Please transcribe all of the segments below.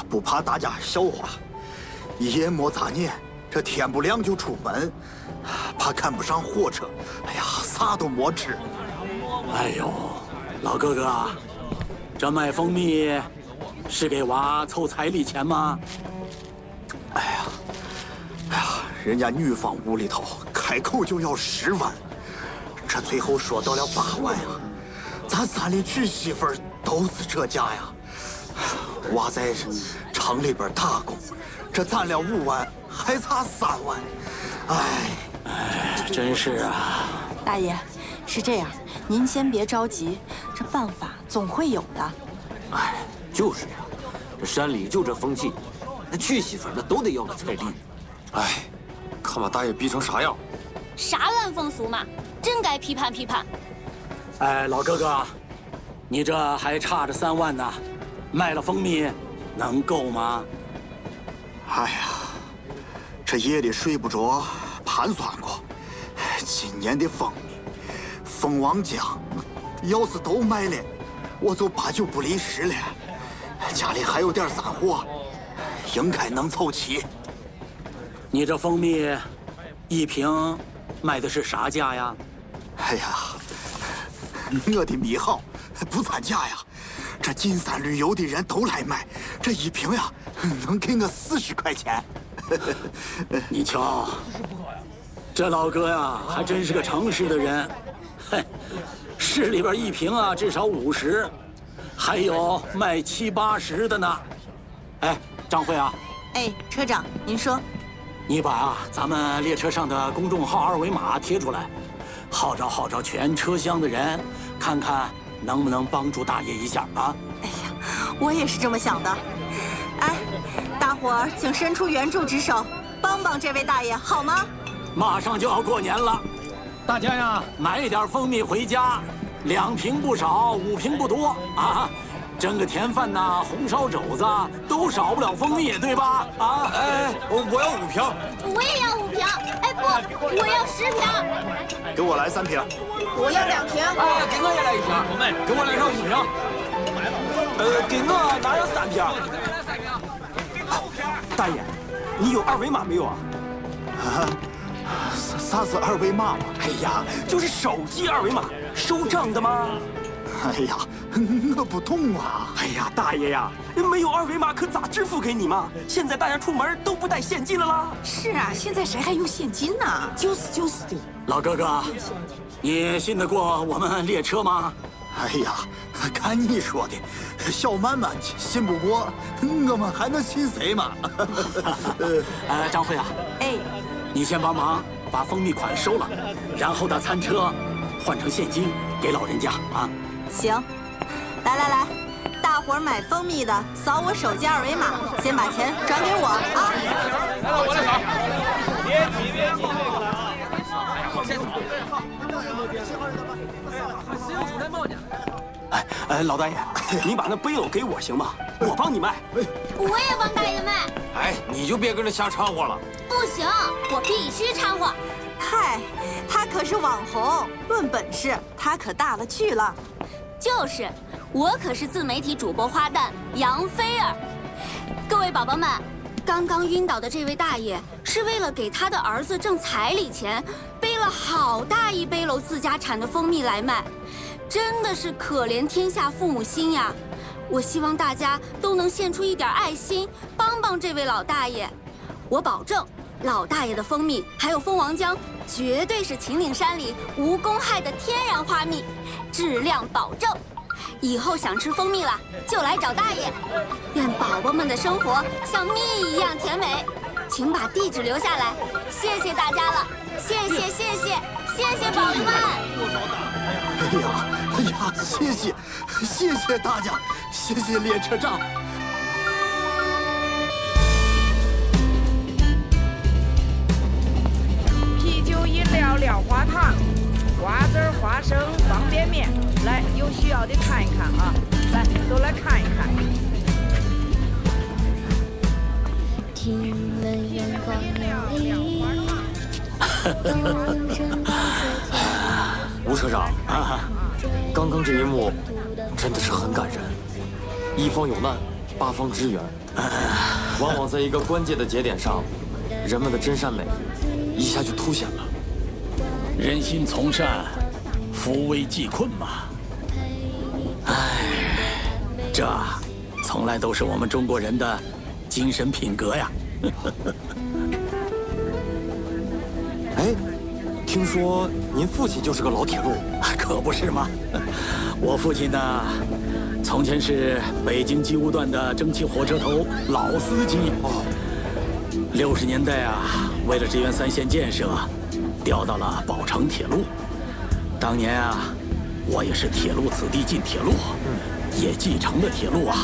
不怕大家笑话。一夜没咋念，这天不亮就出门，怕赶不上火车。哎呀，啥都没吃。 哎呦，老哥哥，这卖蜂蜜是给娃凑彩礼钱吗？ 哎呀，人家女方屋里头开口就要10万，这最后说到了8万呀。咱3里娶媳妇儿都是这价呀。娃在厂里边打工，这攒了5万，还差3万。哎， 真是啊。 大爷，是这样，您先别着急，这办法总会有的。 哎，就是呀，这山里就这风气，那娶媳妇儿那都得要个彩礼。 哎，看把大爷逼成啥样！ 啥烂风俗嘛，真该批判批判。 哎，老哥哥，你这还差着3万呢，卖了蜂蜜能够吗？ 哎呀，这夜里睡不着，盘算过，今年的蜂蜜，蜂王浆，要是都卖了，我就8九不离10了。家里还有点散货，应该能凑齐。 你这蜂蜜1瓶卖的是啥价呀？ 哎呀，我的蜜好，不参加呀。这进山旅游的人都来买，这1瓶呀，能给我40块钱。 你瞧，这老哥呀，还真是个诚实的人。嘿，市里边1瓶啊，至少50，还有卖70、80的呢。哎，张慧啊， 哎，车长，您说， 你把咱们列车上的公众号2维码贴出来，号召全车厢的人，看看能不能帮助大爷一下啊？ 哎呀，我也是这么想的。哎，大伙儿请伸出援助之手，帮帮这位大爷好吗？ 马上就要过年了，大家呀，买点蜂蜜回家，2瓶不少，5瓶不多啊。蒸个甜饭呐，红烧肘子都少不了蜂蜜，对吧？啊， 哎，我要5瓶， 我也要5瓶。哎不，我要10瓶。 给我来3瓶。 我要2瓶。 哎，给我也来1瓶， 给我来上5瓶。 给我拿上3瓶。 大爷，你有2维码没有啊？ 啥是2维码嘛？ 哎呀，就是手机2维码，收账的吗？ 哎呀，我不懂啊！ 哎呀，大爷呀，没有2维码可咋支付给你嘛？现在大家出门都不带现金了啦。 是啊，现在谁还用现金呢？就是的。 老哥哥，你信得过我们列车吗？ 哎呀，看你说的，小曼曼信不过，我们还能信谁嘛？ 张慧啊， 哎， 你先帮忙把蜂蜜款收了，然后的餐车换成现金给老人家啊。 行，来，大伙儿买蜂蜜的扫我手机2维码，先把钱转给我啊！ 来了，我来扫。别急， 哎，老大爷，你把那背篓给我行吗？我帮你卖。 我也帮大爷卖。 哎，你就别跟着瞎掺和了。 不行，我必须掺和。 嗨，他可是网红，论本事他可大了去了。 就是，我可是自媒体主播花旦杨菲儿。各位宝宝们，刚刚晕倒的这位大爷是为了给他的儿子挣彩礼钱，背了好大一背篓自家产的蜂蜜来卖，真的是可怜天下父母心呀！我希望大家都能献出一点爱心，帮帮这位老大爷。我保证，老大爷的蜂蜜还有蜂王浆，绝对是秦岭山里无公害的天然花蜜，质量保证。以后想吃蜂蜜了，就来找大爷。愿宝宝们的生活像蜜一样甜美。请把地址留下来，谢谢大家了，谢谢宝宝们。 哎呀，谢谢大家，谢谢列车长。 啤酒、饮料、料花糖、瓜子、花生、方便面，来，有需要的看一看啊！来，都来看一看。 听了阳光美丽。 吴车长，刚刚这一幕真的是很感人。一方有难， 八方支援，往往在一个关键的节点上，人们的真善美一下就凸显了。 人心从善，扶危济困嘛。这从来都是我们中国人的精神品格呀。 哎，听说您父亲就是个老铁路， 可不是吗？我父亲呢，从前是北京机务段的蒸汽火车头老司机。60年代啊，为了支援3线建设，调到了宝成铁路。当年啊，我也是铁路子弟进铁路，也继承了铁路啊。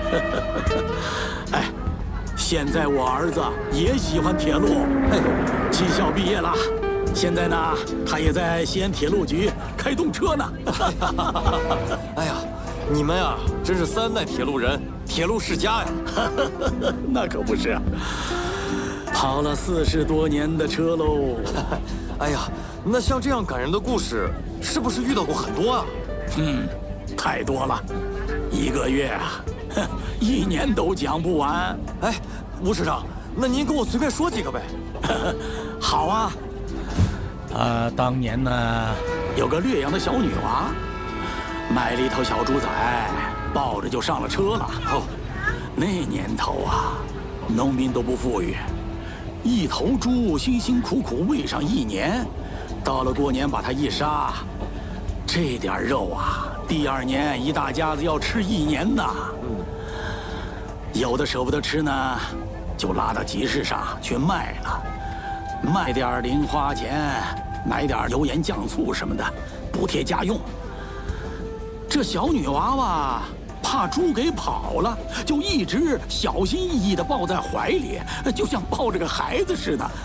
哎，现在我儿子也喜欢铁路，技校毕业了，现在呢，他也在西安铁路局开动车呢。 哎呀，你们呀，真是3代铁路人，铁路世家呀。 那可不是，跑了40多年的车喽。 哎呀，那像这样感人的故事，是不是遇到过很多啊？ 太多了，1个月啊，1年都讲不完。 哎，吴师长，那您给我随便说几个呗。 好啊。当年呢，有个略阳的小女娃，买了一头小猪仔，抱着就上了车了。那年头啊，农民都不富裕，一头猪辛辛苦苦喂上1年，到了过年把它一杀，这点肉啊，第2年一大家子要吃1年呐。有的舍不得吃呢，就拉到集市上去卖了，卖点零花钱，买点油盐酱醋什么的，补贴家用。这小女娃娃怕猪给跑了，就一直小心翼翼地抱在怀里，就像抱着个孩子似的。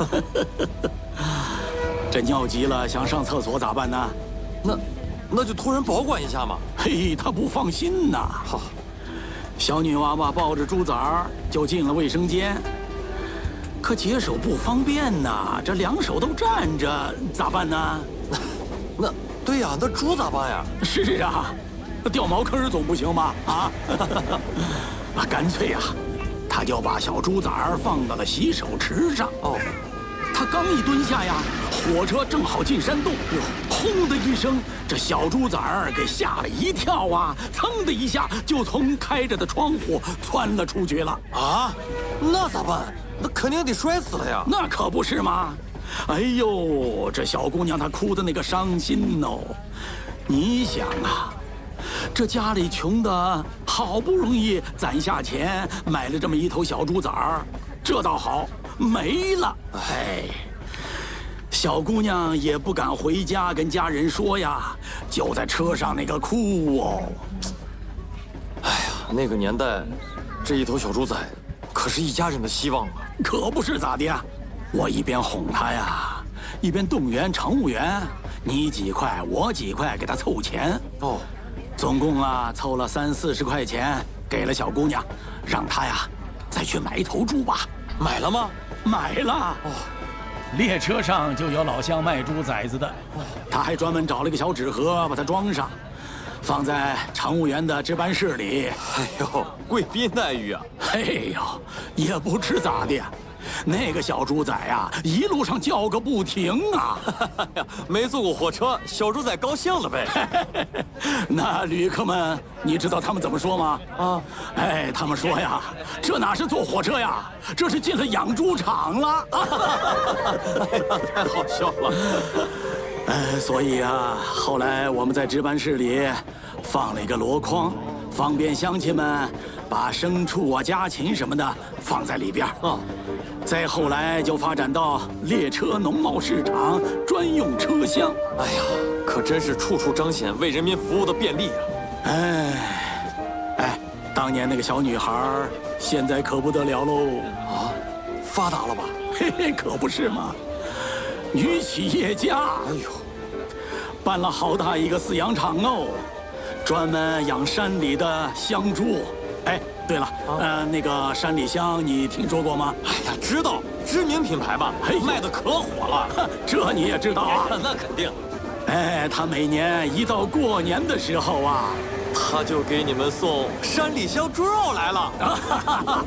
这尿急了想上厕所咋办呢？ 那就托人保管一下嘛。 嘿，她不放心呐。好，小女娃娃抱着猪崽儿就进了卫生间，可解手不方便呐，这2手都站着，咋办呢？ 对呀，那猪咋办呀？ 是啊，掉茅坑总不行吧？干脆呀，他就把小猪崽儿放到了洗手池上。他刚一蹲下呀，火车正好进山洞，轰的一声，这小猪崽儿给吓了一跳啊，噌的一下就从开着的窗户窜了出去了。 啊，那咋办？那肯定得摔死了呀！ 那可不是吗？哎呦，这小姑娘她哭的那个伤心哦。你想啊，这家里穷的好不容易攒下钱买了这么一头小猪崽儿，这倒好，没了。哎，小姑娘也不敢回家跟家人说呀，就在车上那个哭哦。 哎呀，那个年代，这一头小猪仔可是一家人的希望啊！ 可不是咋的呀，我一边哄她呀，一边动员乘务员，你几块我几块给她凑钱。总共啊凑了30-40块钱，给了小姑娘，让她呀再去买一头猪吧。 买了吗？ 买了。列车上就有老乡卖猪崽子的，他还专门找了个小纸盒把它装上，放在乘务员的值班室里。 哎呦，贵宾待遇啊！ 哎呦，也不知咋的，那个小猪仔呀，一路上叫个不停啊！ 没坐过火车，小猪仔高兴了呗。 那旅客们，你知道他们怎么说吗？哎，他们说呀，这哪是坐火车呀，这是进了养猪场了。 哎呀，太好笑了。 所以啊，后来我们在值班室里放了一个箩筐，方便乡亲们把牲畜啊、家禽什么的放在里边。再后来就发展到列车农贸市场专用车厢。 哎呀，可真是处处彰显为人民服务的便利啊！ 当年那个小女孩，现在可不得了喽！ 发达了吧？ 嘿嘿，可不是嘛，女企业家。哎呦，办了好大一个饲养场哦，专门养山里的香猪。哎，对了，那个山里香你听说过吗？ 哎呀，知道，知名品牌嘛，卖的可火了。 这你也知道啊？ 那肯定。 哎，他每年一到过年的时候啊， 他就给你们送山里香猪肉来了。